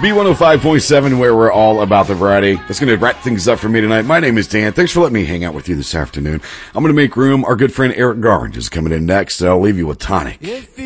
B105.7, where we're all about the variety. That's going to wrap things up for me tonight. My name is Dan. Thanks for letting me hang out with you this afternoon. I'm going to make room. Our good friend Eric Garland is coming in next, so I'll leave you with Tonic.